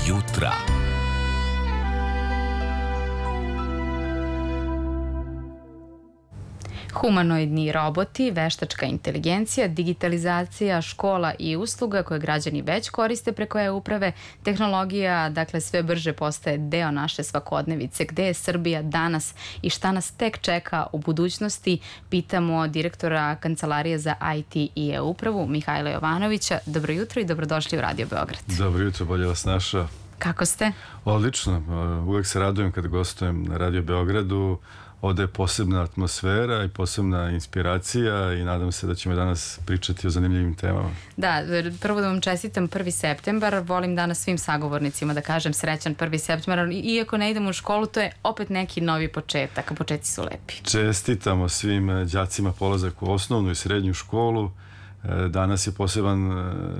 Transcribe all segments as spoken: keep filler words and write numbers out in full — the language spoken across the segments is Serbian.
jutra. Humanoidni roboti, veštačka inteligencija, digitalizacija škola i usluga koje građani već koriste preko e-uprave, tehnologija, dakle, sve brže postaje deo naše svakodnevice. Gde je Srbija danas i šta nas tek čeka u budućnosti, pitamo direktora Kancelarije za I T i e-upravu Mihajla Jovanovića. Dobro jutro i dobrodošli u Radio Beograd. Dobro jutro, bolje vas našao. Kako ste? Odlično, uvek se radujem kad gostujem na Radio Beogradu. Ovde je posebna atmosfera i posebna inspiracija i nadam se da ćemo danas pričati o zanimljivim temama. Da, prvo da vam čestitam prvi septembar, volim danas svim sagovornicima da kažem srećan prvi septembar, iako ne idemo u školu, to je opet neki novi početak, a početci su lepi. Čestitamo svim đacima polazak u osnovnu i srednju školu. Danas je poseban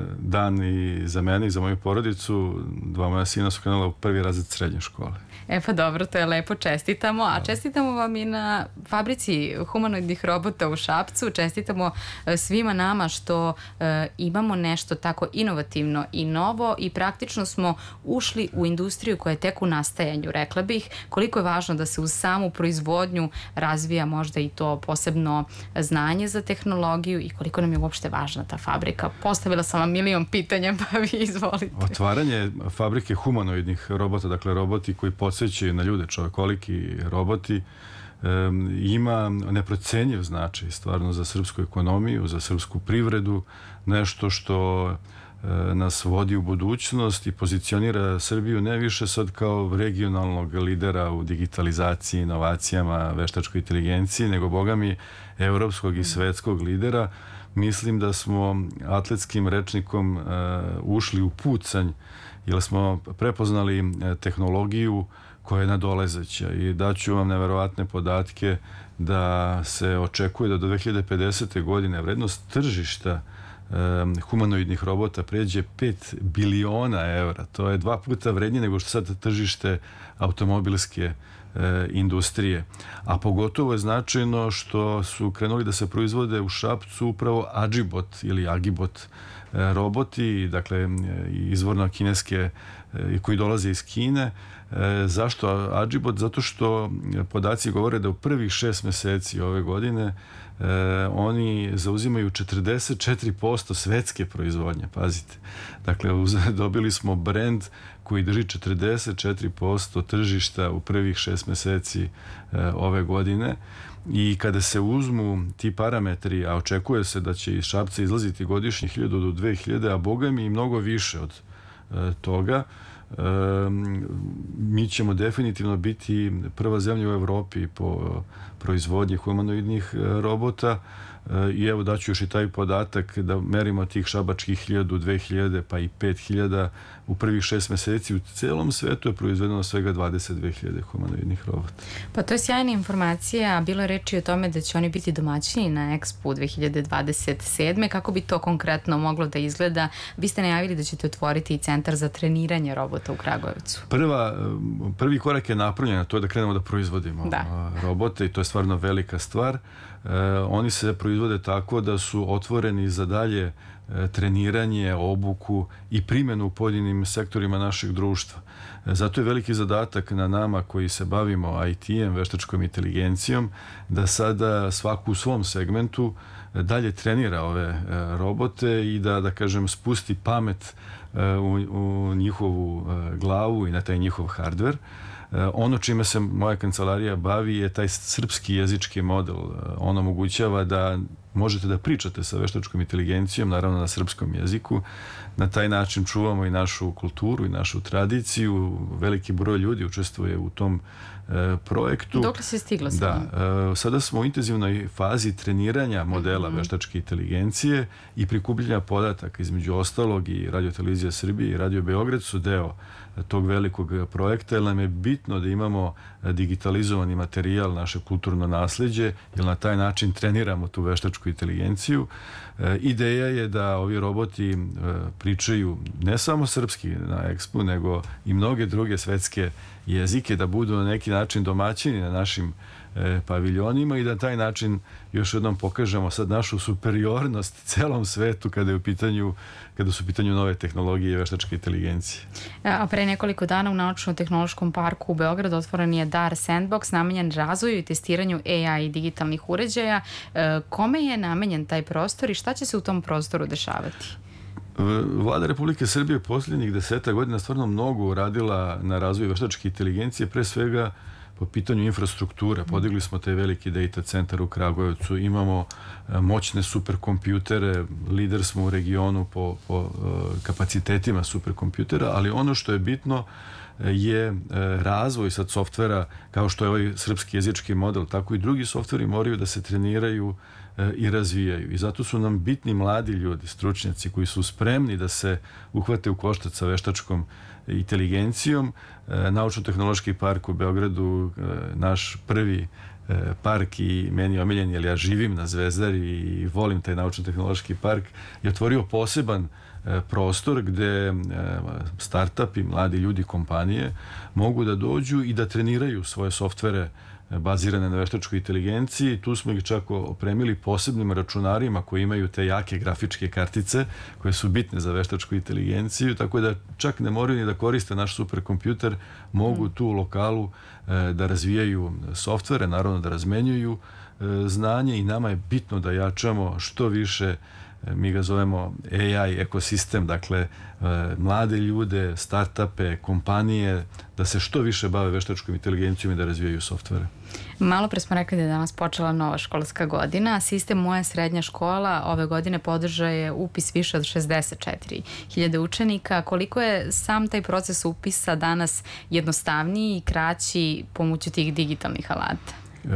dan i za mene i za moju porodicu. Dva moja sina su krenula u prvi razred srednje škole. E pa dobro, to je lepo, čestitamo. A čestitamo vam i na fabrici humanoidnih robota u Šapcu. Čestitamo svima nama što e, imamo nešto tako inovativno i novo i praktično smo ušli u industriju koja je tek u nastajanju, rekla bih. Koliko je važno da se uz samu proizvodnju razvija možda i to posebno znanje za tehnologiju i koliko nam je uopšte važna ta fabrika. Postavila sam vam milion pitanja, pa vi izvolite. Otvaranje fabrike humanoidnih robota, dakle roboti koji podsjećaju na ljude, čovekoliki roboti, um, ima neprocenjiv značaj stvarno za srpsku ekonomiju, za srpsku privredu, nešto što uh, nas vodi u budućnost i pozicionira Srbiju ne više sad kao regionalnog lidera u digitalizaciji, inovacijama, veštačkoj inteligenciji, nego bogami evropskog i svetskog lidera. Mislim da smo atletskim rečnikom uh, ušli u pucanj, jer smo prepoznali uh, tehnologiju koja je nadolezeća i daću vam neverovatne podatke da se očekuje da do dve hiljade pedesete. godine vrednost tržišta um, humanoidnih robota pređe pet biliona evra. To je dva puta vrednije nego što sad tržište automobilske industrije. A pogotovo je značajno što su krenuli da se proizvode u Šapcu upravo Agibot ili Agibot roboti, dakle izvorno kineske koji dolaze iz Kine. Zašto Agibot? Zato što podaci govore da u prvih šest meseci ove godine oni zauzimaju četrdeset četiri posto svetske proizvodnje, pazite. Dakle, dobili smo brend koji drži četrdeset četiri posto tržišta u prvih šest meseci ove godine i kada se uzmu ti parametri, a očekuje se da će iz Šapca izlaziti godišnje hiljadu do dve hiljade, a boga mi i mnogo više od toga, mi ćemo definitivno biti prva zemlja u Evropi po proizvodnji humanoidnih robota i evo daću još i taj podatak da merimo tih šabačkih hiljadu, dve hiljade pa i pet hiljada u prvih šest meseci. U celom svetu je proizvedeno svega dvadeset dve hiljade humanoidnih robota. Pa to je sjajna informacija. Bilo je reči o tome da će oni biti domaćini na Expo dve hiljade dvadeset sedme. Kako bi to konkretno moglo da izgleda? Vi ste najavili da ćete otvoriti i centar za treniranje robota u Kragujevcu. Prva, prvi korak je napravljen, to je da krenemo da proizvodimo da. robote i to je stvarno velika stvar. E, oni se proizvode tako da su otvoreni za dalje e, treniranje, obuku i primjenu u pojedinim sektorima našeg društva. E, zato je veliki zadatak na nama koji se bavimo I T-em, veštačkom inteligencijom, da sada svaku u svom segmentu dalje trenira ove e, robote i da, da kažem, spusti pamet e, u, u njihovu e, glavu i na taj njihov hardware. Ono čime se moja kancelarija bavi je taj srpski jezički model. On omogućava da možete da pričate sa veštačkom inteligencijom, naravno na srpskom jeziku. Na taj način čuvamo i našu kulturu i našu tradiciju. Veliki broj ljudi učestvuje u tom e, projektu. Dok li se stiglo sa Da. E, sada smo u intenzivnoj fazi treniranja modela mm-hmm. veštačke inteligencije i prikupljanja podataka, između ostalog i Radio Televizija Srbije i Radio Beograd su deo tog velikog projekta, jer nam je bitno da imamo digitalizovani materijal, naše kulturno nasleđe, jer na taj način treniramo tu veštačku inteligenciju. E, ideja je da ovi roboti e, pričaju ne samo srpski na Expo, nego i mnoge druge svetske jezike, da budu na neki način domaćini na našim e, paviljonima i da taj način još jednom pokažemo sad našu superiornost celom svetu kada je u pitanju, kada su u pitanju nove tehnologije i veštačke inteligencije. A pre nekoliko dana u Naučno-tehnološkom parku u Beogradu otvoren je D A R Sandbox namenjen razvoju i testiranju A I i digitalnih uređaja. E, kome je namenjen taj prostor i šta će se u tom prostoru dešavati? Vlada Republike Srbije posljednjih deseta godina stvarno mnogo uradila na razvoju veštačke inteligencije, pre svega po pitanju infrastrukture. Podigli smo taj veliki data centar u Kragujevcu, imamo moćne superkompjutere, lider smo u regionu po, po kapacitetima superkompjutera, ali ono što je bitno je razvoj sad softvera, kao što je ovaj srpski jezički model, tako i drugi softveri moraju da se treniraju i razvijaju. I zato su nam bitni mladi ljudi, stručnjaci koji su spremni da se uhvate u koštac sa veštačkom inteligencijom. Naučno-tehnološki park u Beogradu, naš prvi park i meni je omiljen, jer ja živim na Zvezdari i volim taj naučno-tehnološki park, je otvorio poseban prostor gde startupi, mladi ljudi, kompanije mogu da dođu i da treniraju svoje softvere bazirane na veštačkoj inteligenciji. Tu smo ih čak opremili posebnim računarima koji imaju te jake grafičke kartice koje su bitne za veštačku inteligenciju, tako da čak ne moraju ni da koriste naš superkompjuter, mogu tu u lokalu da razvijaju softvere, naravno da razmenjuju znanje i nama je bitno da jačamo što više, mi ga zovemo A I ekosistem, dakle mlade ljude, startupe, kompanije, da se što više bave veštačkom inteligencijom i da razvijaju softvere. Malo pre smo rekli da je danas počela nova školska godina. Sistem Moja srednja škola ove godine podržao je upis više od šezdeset četiri hiljade učenika. Koliko je sam taj proces upisa danas jednostavniji i kraći pomoću tih digitalnih alata?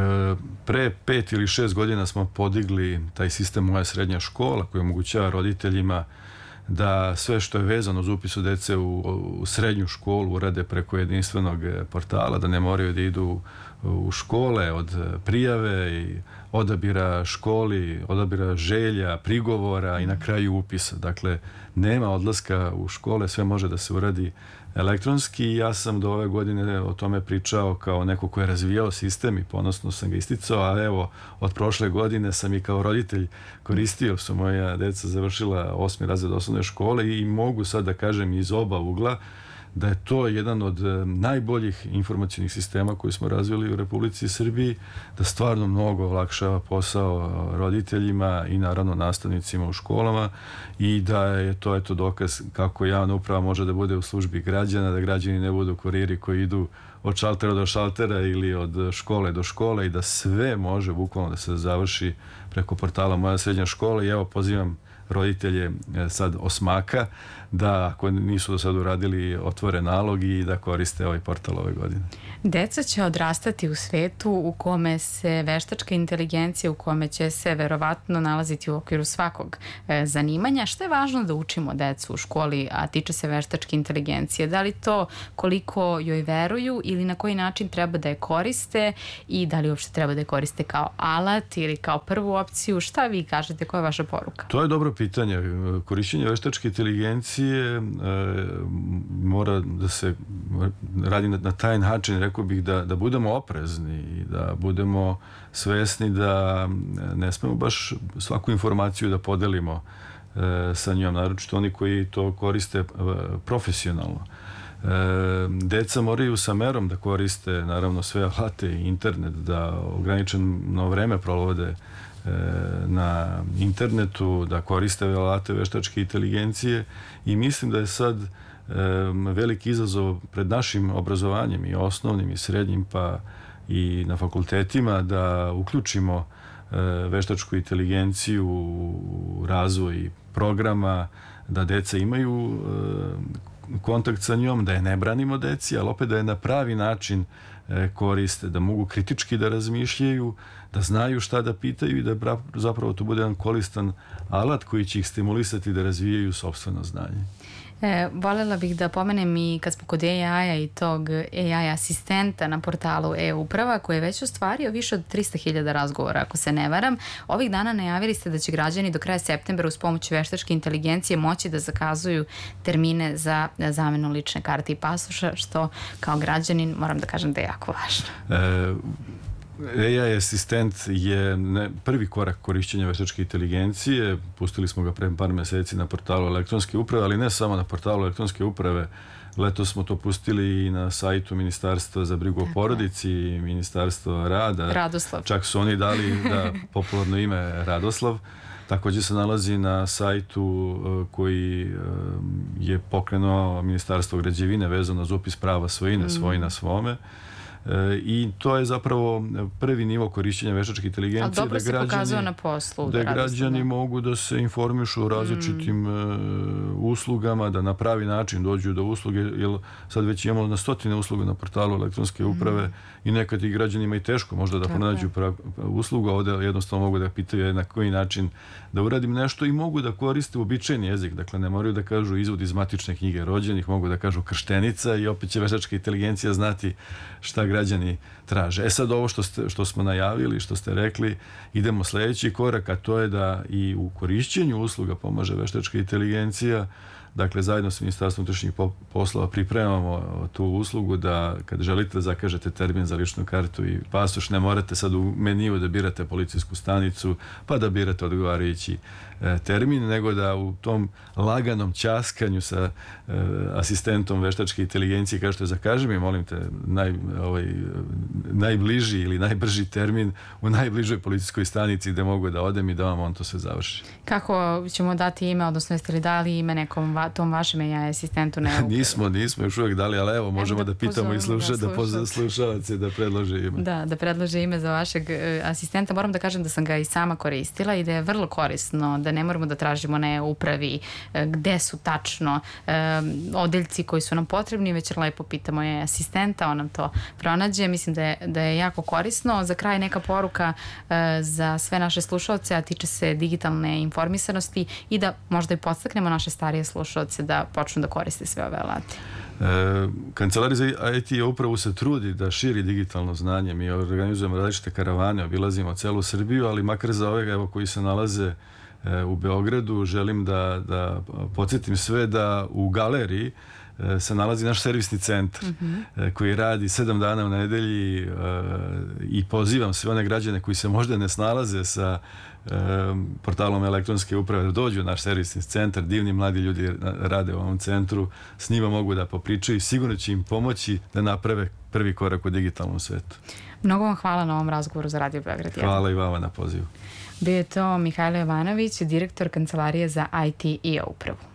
Pre pet ili šest godina smo podigli taj sistem Moja srednja škola koji omogućava roditeljima da sve što je vezano uz upisu dece u, u srednju školu urade preko jedinstvenog portala, da ne moraju da idu u škole od prijave i odabira školi, odabira želja, prigovora i na kraju upisa. Dakle, nema odlaska u škole, sve može da se uradi elektronski i ja sam do ove godine o tome pričao kao neko ko je razvijao sistem i ponosno sam ga isticao, a evo od prošle godine sam i kao roditelj koristio, su moja deca završila osmi razred osnovne škole i mogu sad da kažem iz oba ugla da je to jedan od najboljih informacionih sistema koji smo razvili u Republici Srbiji, da stvarno mnogo olakšava posao roditeljima i naravno nastavnicima u školama i da je to eto dokaz kako javna uprava može da bude u službi građana, da građani ne budu kuriri koji idu od šaltera do šaltera ili od škole do škole i da sve može bukvalno da se završi preko portala Moja srednja škola i evo pozivam roditelje sad osmaka da ako nisu do sada uradili otvore nalog i da koriste ovaj portal ove godine. Deca će odrastati u svetu u kome se veštačka inteligencija, u kome će se verovatno nalaziti u okviru svakog e, zanimanja. Šta je važno da učimo decu u školi, a tiče se veštačke inteligencije? Da li to koliko joj veruju ili na koji način treba da je koriste i da li uopšte treba da je koriste kao alat ili kao prvu opciju? Šta vi kažete? Koja je vaša poruka? To je dobro pitanje. Korišćenje veštačke inteligencije e, mora da se radi na, na taj način, rekao bih da, da budemo oprezni i da budemo svesni da ne smemo baš svaku informaciju da podelimo e, sa njom, naročito oni koji to koriste e, profesionalno. E, deca moraju sa merom da koriste naravno sve alate i internet, da ograničeno vreme provode na internetu, da koriste alate veštačke inteligencije i mislim da je sad veliki izazov pred našim obrazovanjem i osnovnim i srednjim pa i na fakultetima da uključimo veštačku inteligenciju u razvoj programa, da deca imaju kontakt sa njom, da je ne branimo deci, ali opet da je na pravi način koriste, da mogu kritički da razmišljaju, da znaju šta da pitaju i da zapravo to bude jedan koristan alat koji će ih stimulisati da razvijaju sopstveno znanje. E, voljela bih da pomenem i kad smo kod A I-a i tog A I asistenta na portalu e-uprava koji je već ostvario više od trista hiljada razgovora, ako se ne varam. Ovih dana najavili ste da će građani do kraja septembra uz pomoć veštačke inteligencije moći da zakazuju termine za zamenu lične karte i pasoša, što kao građanin moram da kažem da je jako važno. E, A I asistent je ne, prvi korak korišćenja veštačke inteligencije. Pustili smo ga pre par meseci na portalu elektronske uprave, ali ne samo na portalu elektronske uprave. Leto smo to pustili i na sajtu Ministarstva za brigu o porodici, Ministarstva rada. Radoslav. Čak su oni dali da popularno ime Radoslav. Također se nalazi na sajtu koji je pokrenuo Ministarstvo građevine vezano za upis prava svojine, svoji na svome. I to je zapravo prvi nivo korišćenja veštačke inteligencije. Ali dobro se pokazuje na poslu. Da građani mogu da se informišu o različitim mm. uslugama, da na pravi način dođu do usluge, jer sad već imamo na stotine usluga na portalu elektronske uprave mm. i nekad i građanima i teško možda da pronađu uslugu, a ovdje jednostavno mogu da pitaju na koji način da uradim nešto i mogu da koriste uobičajeni jezik. Dakle, ne moraju da kažu izvod iz matične knjige rođenih, mogu da kažu krštenica i opet će veštačka inteligencija znati šta građani traže. E sad ovo što, ste, što smo najavili, što ste rekli, idemo sljedeći korak, a to je da i u korišćenju usluga pomaže veštačka inteligencija. Dakle, zajedno s Ministarstvom unutrašnjih poslova pripremamo tu uslugu da kad želite da zakažete termin za ličnu kartu i pasoš, ne morate sad u meniju da birate policijsku stanicu pa da birate odgovarajući e, termin, nego da u tom laganom ćaskanju sa e, asistentom veštačke inteligencije kažete zakaži mi, molim te, naj, ovaj, najbliži ili najbrži termin u najbližoj policijskoj stanici gde mogu da odem i da vam on to sve završi. Kako ćemo dati ime, odnosno jeste li dali ime nekom va, tom vašem A I asistentu? Ne nismo, nismo još uvijek dali, ali evo možemo da, da pitamo i sluša, da pozove slušalce da predlože ime. Da, da predlože ime za vašeg uh, asistenta. Moram da kažem da sam ga i sama koristila i da je vrlo korisno, da ne moramo da tražimo na upravi uh, gde su tačno uh, odeljci koji su nam potrebni, već lepo pitamo je asistenta, on nam to pronađe. Mislim da je, da je jako korisno. Za kraj neka poruka uh, za sve naše slušalce, a tiče se digitalne informisanosti i da možda i podstaknemo naše starije slušalce da počnu da koriste sve ove alate. E, Kancelarija za I T upravu se trudi da širi digitalno znanje. Mi organizujemo različite karavane, obilazimo celu Srbiju, ali makar za ove evo, koji se nalaze e, u Beogradu, želim da, da podsjetim sve da u galeriji e, se nalazi naš servisni centar mm-hmm. e, koji radi sedam dana u nedelji e, i pozivam sve one građane koji se možda ne snalaze sa portalom elektronske uprave da dođu u naš servisni centar. Divni mladi ljudi rade u ovom centru, s njima mogu da popričaju i sigurno će im pomoći da naprave prvi korak u digitalnom svetu. Mnogo vam hvala na ovom razgovoru za Radio Beograd. Hvala i vama na pozivu. Bio je to Mihajlo Jovanović, direktor Kancelarije za I T i upravu.